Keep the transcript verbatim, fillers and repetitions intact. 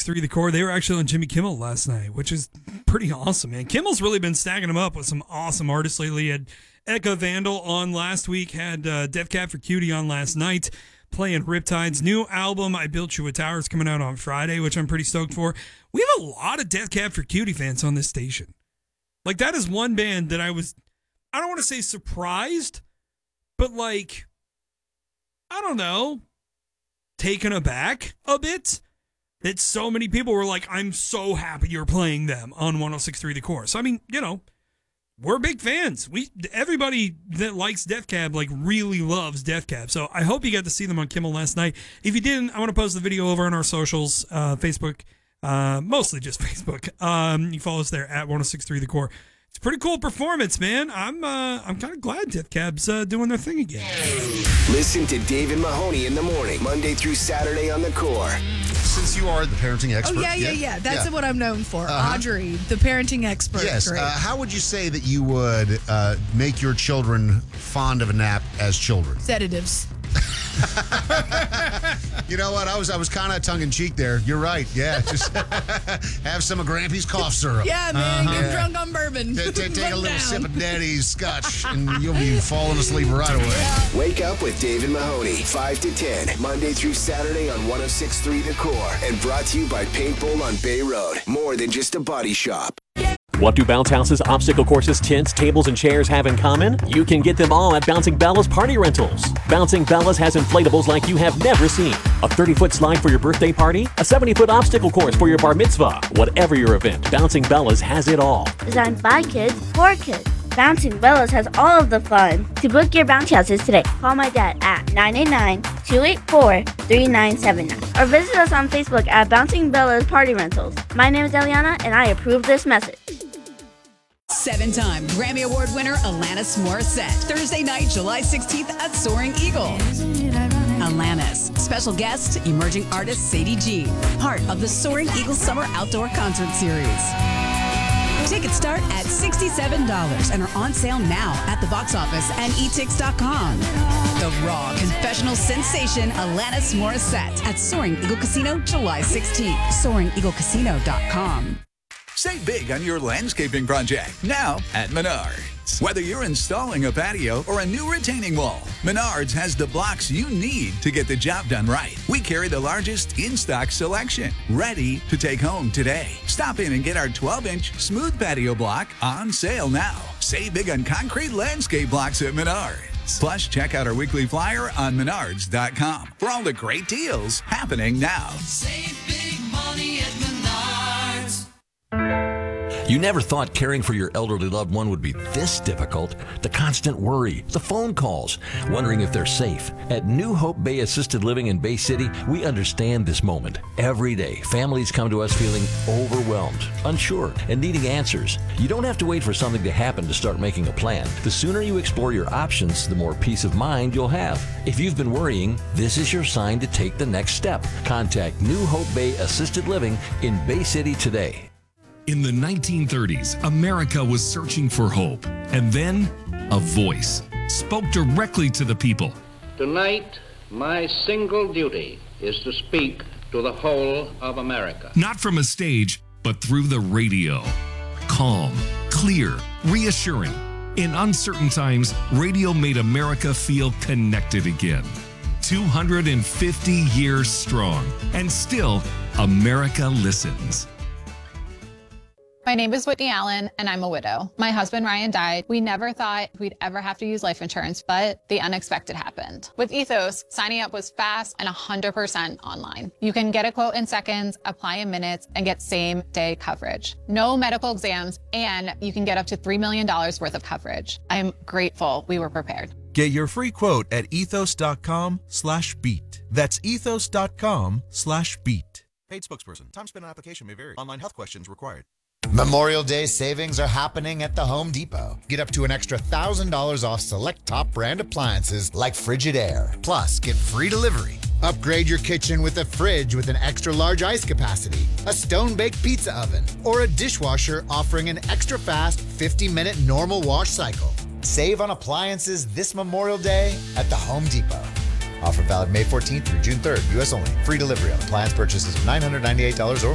three The Core. They were actually on Jimmy Kimmel last night, which is pretty awesome, man. Kimmel's really been stacking them up with some awesome artists lately. He had Eka Vandal on last week, had uh, Death Cab for Cutie on last night, playing Riptide's new album, I Built You a Tower, is coming out on Friday, which I'm pretty stoked for. We have a lot of Death Cab for Cutie fans on this station. Like, that is one band that I was, I don't want to say surprised, but like, I don't know, taken aback a bit that so many people were like, I'm so happy you're playing them on one oh six point three The Core. So, I mean, you know, we're big fans. We Everybody that likes Death Cab, like, really loves Death Cab. So I hope you got to see them on Kimmel last night. If you didn't, I want to post the video over on our socials, uh, Facebook, uh, mostly just Facebook. Um, you follow us there at one oh six point three The Core. It's a pretty cool performance, man. I'm uh, I'm kind of glad Death Cab's uh, doing their thing again. Listen to David Mahoney in the morning, Monday through Saturday on The Core. Since you are the parenting expert. Oh, yeah, yeah, yeah. That's yeah. what I'm known for. Uh-huh. Audrey, the parenting expert. Yes. Great. Uh, how would you say that you would uh, make your children fond of a nap as children? Sedatives. You know what? I was I was kind of tongue in cheek there. You're right. Yeah, just have some of Grampy's cough syrup. Yeah, man, Uh-huh. get drunk on bourbon. T- t- take Run a little down. sip of Daddy's scotch, and you'll be falling asleep right away. Wake up with David Mahoney, five to ten, Monday through Saturday on one oh six point three The Core. And brought to you by Paintball on Bay Road. More than just a body shop. What do bounce houses, obstacle courses, tents, tables, and chairs have in common? You can get them all at Bouncing Bella's Party Rentals. Bouncing Bella's has inflatables like you have never seen. A thirty-foot slide for your birthday party? A seventy-foot obstacle course for your bar mitzvah? Whatever your event, Bouncing Bella's has it all. Designed by kids for kids. Bouncing Bella's has all of the fun. To book your bounce houses today, call my dad at nine eight nine, two eight four, three nine seven nine or visit us on Facebook at Bouncing Bella's Party Rentals. My name is Eliana, and I approve this message. Seven-time Grammy Award winner Alanis Morissette. Thursday night, July sixteenth at Soaring Eagle. Alanis. Special guest, emerging artist Sadie G. Part of the Soaring Eagle Summer Outdoor Concert Series. Tickets start at sixty-seven dollars and are on sale now at the box office and e tix dot com. The raw confessional sensation Alanis Morissette at Soaring Eagle Casino, July sixteenth. soaring eagle casino dot com. Save big on your landscaping project now at Menards. Whether you're installing a patio or a new retaining wall, Menards has the blocks you need to get the job done right. We carry the largest in-stock selection, ready to take home today. Stop in and get our twelve-inch smooth patio block on sale now. Save big on concrete landscape blocks at Menards. Plus, check out our weekly flyer on menards dot com for all the great deals happening now. Save big money at Menards. You never thought caring for your elderly loved one would be this difficult. The constant worry, the phone calls, wondering if they're safe. At New Hope Bay Assisted Living in Bay City, we understand this moment. Every day, families come to us feeling overwhelmed, unsure, and needing answers. You don't have to wait for something to happen to start making a plan. The sooner you explore your options, the more peace of mind you'll have. If you've been worrying, this is your sign to take the next step. Contact New Hope Bay Assisted Living in Bay City today. In the nineteen thirties, America was searching for hope. And then, a voice spoke directly to the people. Tonight, my single duty is to speak to the whole of America. Not from a stage, but through the radio. Calm, clear, reassuring. In uncertain times, radio made America feel connected again. two hundred fifty years strong. And still, America listens. My name is Whitney Allen, and I'm a widow. My husband, Ryan, died. We never thought we'd ever have to use life insurance, but the unexpected happened. With Ethos, signing up was fast and one hundred percent online. You can get a quote in seconds, apply in minutes, and get same-day coverage. No medical exams, and you can get up to three million dollars worth of coverage. I'm grateful we were prepared. Get your free quote at ethos.com slash beat. That's ethos.com slash beat. Paid spokesperson. Time spent on application may vary. Online health questions required. Memorial Day savings are happening at the Home Depot. Get up to an extra one thousand dollars off select top brand appliances like Frigidaire. Plus, get free delivery. Upgrade your kitchen with a fridge with an extra large ice capacity, a stone-baked pizza oven, or a dishwasher offering an extra fast fifty minute normal wash cycle. Save on appliances this Memorial Day at the Home Depot. Offer valid May fourteenth through June third. U S only. Free delivery on appliance purchases of nine hundred ninety-eight dollars or